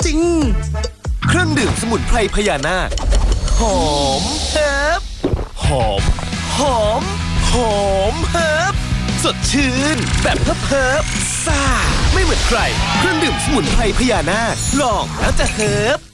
ริงเครื่องดื่มสมุนไพรพญานาคหอมเฮิบหอมหอมหอมเฮิบสดชื่นแบบเฮิบซ่าไม่เหมือนใครเครื่องดื่มสมุนไพรพญานาคลองแล้วจะเฮิบ